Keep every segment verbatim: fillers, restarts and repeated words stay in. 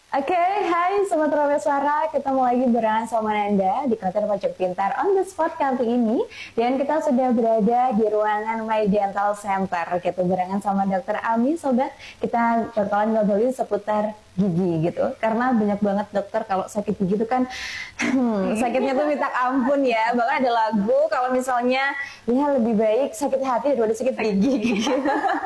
Oke, hai Sobat Rawe Suara, ketemu lagi bersama sama Nanda di konten Pojok Pintar on the spot kali ini. Dan kita sudah berada di ruangan My Dental Center, gitu, barengan sama Dokter Ami, Sobat. Kita bakalan ngobrolin seputar gigi gitu, karena banyak banget dokter kalau sakit gigi itu kan hmm, sakitnya tuh minta ampun ya. Bahkan ada lagu kalau misalnya ya lebih baik sakit hati daripada sakit gigi gitu.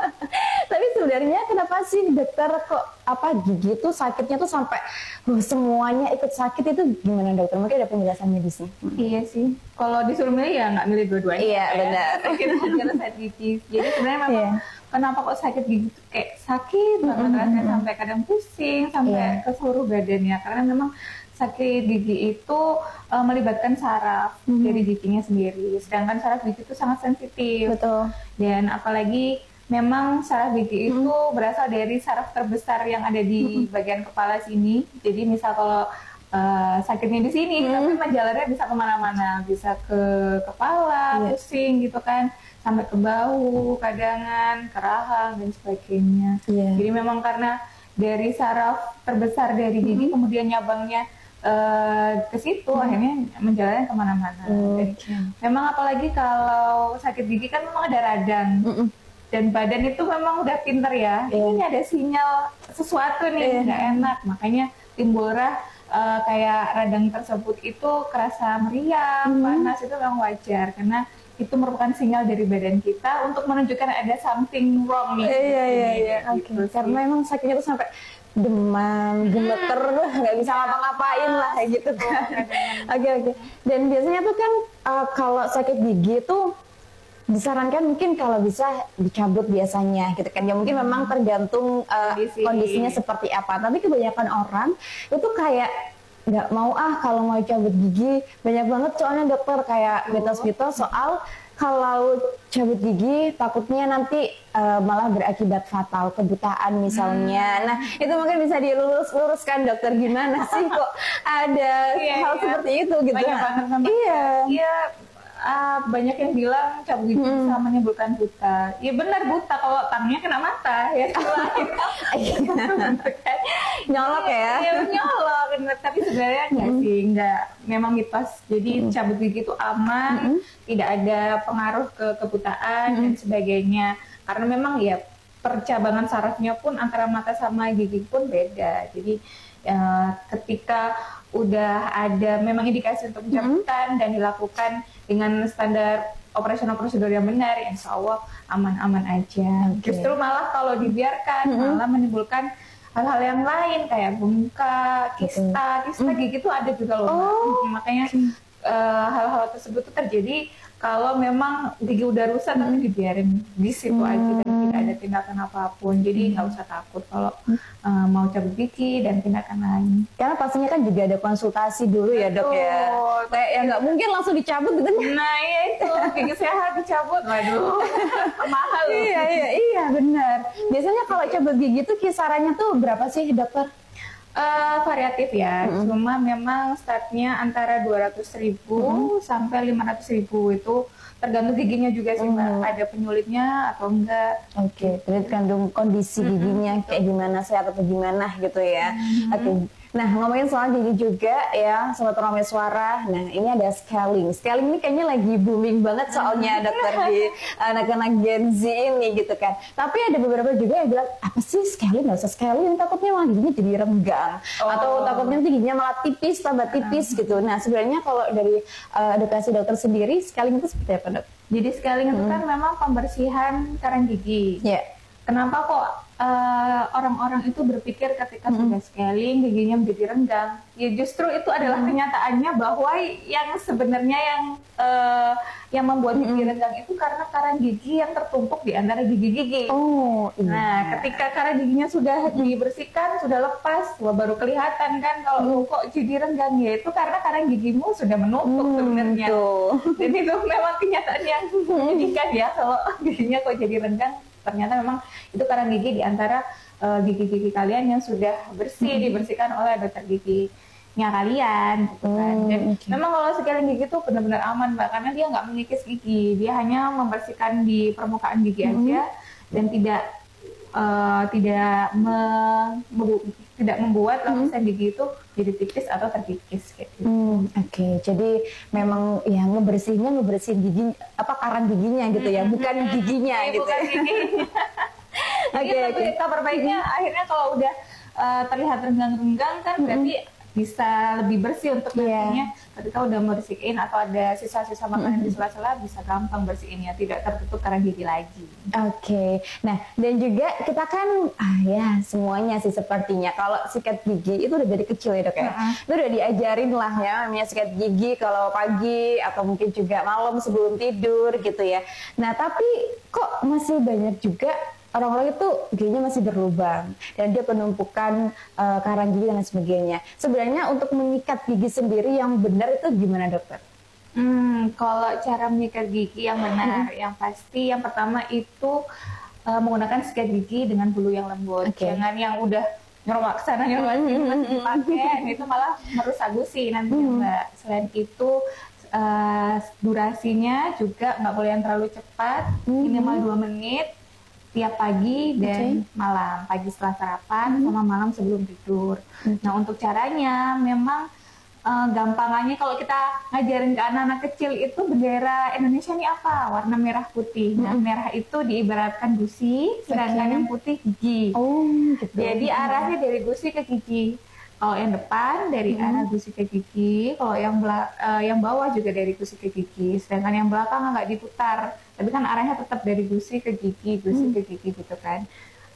Tapi sebenarnya kenapa sih dokter kok apa gigi tuh sakitnya tuh sampai uh, semuanya ikut sakit, itu gimana dokter? Mungkin ada penjelasan medisnya. Iya sih, kalau disuruh milih ya nggak milih dua-duanya. Iya benar. Sakit hati atau sakit gigi. Jadi sebenarnya memang Iya. kenapa kok sakit gigi tuh kayak sakit banget Mm-mm. rasanya sampai kadang pusing sampai Iya. ke seluruh badannya, karena memang sakit gigi itu uh, melibatkan saraf Mhm. dari giginya sendiri. Sedangkan saraf gigi itu sangat sensitif. Betul. Dan apalagi memang saraf gigi itu berasal dari saraf terbesar yang ada di bagian kepala sini. Jadi misal kalau uh, sakitnya di sini, Mm. tapi menjalarnya bisa kemana-mana, bisa ke kepala, Iya. pusing gitu kan, sampai ke bahu, kadangan, ke rahang dan sebagainya. Iya. Jadi memang karena dari saraf terbesar dari gigi kemudian nyabangnya uh, ke situ, akhirnya menjalarnya kemana-mana. Dan Oke. memang apalagi kalau sakit gigi kan memang ada radang. Mm-mm. Dan badan itu memang udah pinter ya, Iya. ini ada sinyal sesuatu Iya. nih nggak enak, makanya timbullah uh, kayak radang tersebut itu kerasa meriang, panas, itu memang wajar karena itu merupakan sinyal dari badan kita untuk menunjukkan ada something wrong nih. Iya iya iya. Gitu Oke. sih. Karena emang sakitnya tuh sampai demam, gemeter, nggak bisa ngapa-ngapain lah kayak gitu kan. Oke oke. Dan biasanya tuh kan uh, kalau sakit gigi tuh disarankan mungkin kalau bisa dicabut biasanya gitu kan ya, mungkin memang tergantung uh, Kondisi. kondisinya seperti apa, tapi kebanyakan orang itu kayak nggak mau ah kalau mau cabut gigi. Banyak banget soalnya dokter kayak mitos-mitos soal kalau cabut gigi takutnya nanti uh, malah berakibat fatal, kebutaan misalnya. Nah itu mungkin bisa dilurus-luruskan dokter, gimana sih kok ada Iya, hal iya. seperti itu gitu. Banyak Nah, banget memang. iya. Iya, ah, banyak yang bilang cabut gigi bisa menyebabkan buta. Iya benar, buta kalau tangnya kena mata ya. Nyolok ya. Iya nyolok, bener. Tapi sebenarnya enggak sih, enggak. Memang mitos. Jadi cabut gigi itu aman, tidak ada pengaruh ke kebutaan dan sebagainya. Karena memang ya percabangan sarafnya pun antara mata sama gigi pun beda. Jadi ya, ketika udah ada memang indikasi untuk pencabutan dan dilakukan dengan standar operasional prosedur yang benar, ya insya Allah aman-aman aja. Oke. Justru malah kalau dibiarkan malah menimbulkan hal-hal yang lain kayak bengkak, kista, kista gigi itu ada juga loh. Oh. Mbak. Makanya eh, hal-hal tersebut tuh terjadi kalau memang gigi udah rusak tapi dibiarin di situ aja dan tidak ada tindakan apapun. Jadi nggak usah takut kalau eh, mau cabut gigi dan tindakan lain. Karena pastinya kan juga ada konsultasi dulu ya dok ya. Betul. Kayak ya nggak mungkin langsung dicabut gitu. Nah iya itu, gigi sehat dicabut, waduh mahal loh. Iya iya iya benar. Biasanya kalau cabut gigi tuh kisarannya tuh berapa sih dokter? Eh, variatif ya, cuma memang startnya antara dua ratus ribu sampai lima ratus ribu, itu tergantung giginya juga sih Mbak, ada penyulitnya atau enggak. Oke, tergantung kondisi giginya kayak gimana, sehat atau gimana gitu ya. Oke. Nah, ngomongin soal gigi juga ya, Sobat Rame Suara. Nah, ini ada scaling. Scaling ini kayaknya lagi booming banget soalnya dokter di anak-anak Gen Z ini gitu kan. Tapi ada beberapa juga yang bilang, apa sih scaling? Nggak usah scaling, takutnya malah giginya jadi renggang. Oh. Atau takutnya nanti giginya malah tipis, tambah tipis gitu. Nah, sebenarnya kalau dari uh, edukasi dokter sendiri, scaling itu seperti apa dok? Jadi scaling itu kan memang pembersihan karang gigi. Ya. Kenapa kok uh, orang-orang itu berpikir ketika sudah scaling giginya menjadi renggang? Ya justru itu adalah kenyataannya bahwa yang sebenarnya yang uh, yang membuat gigi renggang itu karena karang gigi yang tertumpuk di antara gigi-gigi. Oh, iya. Nah, ketika karang giginya sudah dibersihkan, sudah lepas, wah baru kelihatan kan kalau lu kok jadi renggang, ya itu karena karang gigimu sudah menumpuk sebenarnya. Tuh. Dan itu memang kenyataan yang menyedihkan ya, kalau giginya kok jadi renggang, ternyata memang itu karang gigi di antara uh, gigi-gigi kalian yang sudah bersih, dibersihkan oleh dokter giginya kalian gitu kan. Dan okay. memang kalau scaling gigi itu benar-benar aman Mbak, karena dia nggak mengikis gigi, dia hanya membersihkan di permukaan gigi aja dan tidak uh, tidak me, membu- tidak membuat lapisan gigi itu jadi tipis atau terkikis kayak gitu. Hmm, Oke, okay. Jadi memang ya ngebersihinnya ngebersihin gigi apa karang giginya gitu ya, bukan giginya Ya, gitu. bukan Ya. giginya. Jadi Oke, tapi oke. kabar baiknya akhirnya kalau udah uh, terlihat renggang-renggang kan berarti bisa lebih bersih untuk Iya. nantinya ketika udah bersihin atau ada sisa-sisa makanan di sela-sela bisa gampang bersihinnya, tidak tertutup karang gigi lagi. Oke, nah dan juga kita kan, ah ya semuanya sih sepertinya kalau sikat gigi itu udah dari kecil ya dok ya, Mm-mm. itu udah diajarin lah ya namanya sikat gigi kalau pagi atau mungkin juga malam sebelum tidur gitu ya. Nah tapi kok masih banyak juga orang-orang itu giginya masih berlubang dan dia penumpukan uh, karang gigi dan lain sebagainya. Sebenarnya untuk menyikat gigi sendiri yang benar itu gimana dokter? Hmm, kalau cara menyikat gigi yang benar, yang pasti yang pertama itu uh, menggunakan sikat gigi dengan bulu yang lembut. Oke. Jangan yang udah nyerobak sana nyerobak sini masih dipakai, itu malah merusak gusi nanti Mbak. Selain itu uh, durasinya juga nggak boleh yang terlalu cepat, minimal dua menit tiap pagi dan Oke. malam, pagi setelah sarapan sama malam sebelum tidur. Nah untuk caranya memang uh, gampangannya kalau kita ngajarin ke anak-anak kecil itu bendera Indonesia ini apa? Warna merah putih. Nah merah itu diibaratkan gusi, sedangkan Oke. yang putih gigi. Oh gitu. Jadi arahnya dari gusi ke gigi. Kalau yang depan dari arah gusi ke gigi, kalau yang bela- uh, yang bawah juga dari gusi ke gigi, sedangkan yang belakang nggak diputar, tapi kan arahnya tetap dari gusi ke gigi, gusi ke gigi gitu kan.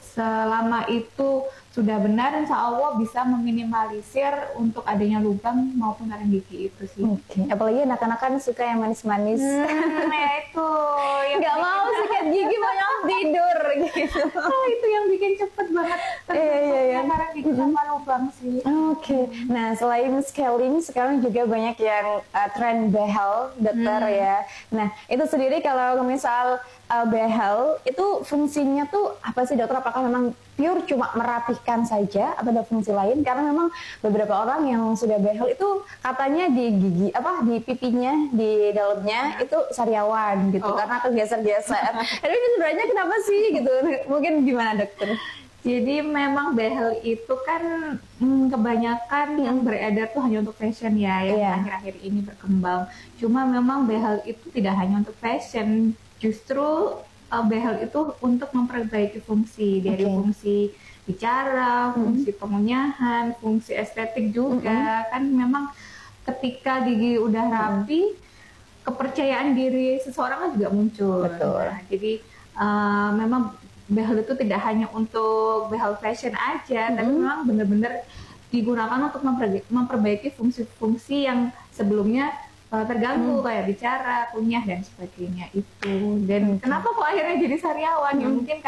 Selama itu sudah benar, insya Allah bisa meminimalisir untuk adanya lubang maupun karang gigi itu sih. Oke, apalagi anak-anak kan suka yang manis-manis. Hmm, ya itu yang Nggak bikin- mau sikat gigi, maunya tidur gitu. Ah, itu yang bikin cepet banget Iya, iya, iya. karang gigi sama lubang sih. Oke, nah selain scaling, sekarang juga banyak yang uh, tren behel, dokter ya. Nah, itu sendiri kalau misal uh, behel, itu fungsinya tuh apa sih dokter? Apakah memang pure cuma merapihkan saja atau ada fungsi lain? Karena memang beberapa orang yang sudah behel itu katanya di gigi, apa di pipinya, di dalamnya itu sariawan gitu, Oh. karena kegeser-geser. Tapi ini sebenarnya kenapa sih gitu? Mungkin gimana dokter? Jadi memang behel itu kan hmm, kebanyakan yang beredar tuh hanya untuk fashion ya, yang Iya. akhir-akhir ini berkembang. Cuma memang behel itu tidak hanya untuk fashion, justru uh, behel itu untuk memperbaiki fungsi dari Oke. fungsi bicara, fungsi pengunyahan, fungsi estetik juga. Kan memang ketika gigi udah rapi, kepercayaan diri seseorang kan juga muncul. Betul. Nah, jadi uh, memang behel itu tidak hanya untuk behel fashion aja, tapi memang benar-benar digunakan untuk memperbaiki, memperbaiki fungsi-fungsi yang sebelumnya uh, terganggu kayak bicara, kunyah dan sebagainya itu. Dan kenapa kok akhirnya jadi sariawan? Ya mungkin